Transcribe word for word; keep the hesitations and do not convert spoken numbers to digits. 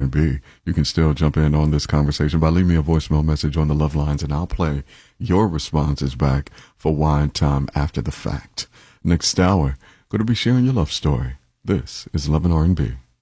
and B, you can still jump in on this conversation by leaving me a voicemail message on the Love Lines, and I'll play your responses back for Wine Time after the fact. Next hour, going to be sharing your love story. This is Love and R and B.